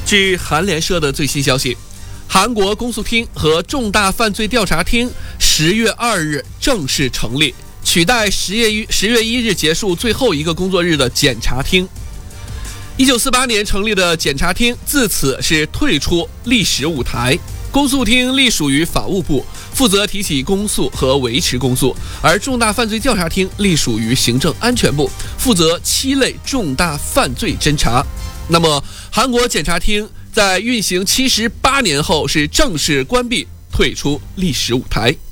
据韩联社的最新消息，韩国公诉厅和重大犯罪调查厅10月2日正式成立，取代10月1日结束最后一个工作日的检察厅。1948年成立的检察厅自此是退出历史舞台。公诉厅隶属于法务部，负责提起公诉和维持公诉，而重大犯罪调查厅隶属于行政安全部，负责7类重大犯罪侦查。那么，韩国检察厅在运行78年后是正式关闭，退出历史舞台。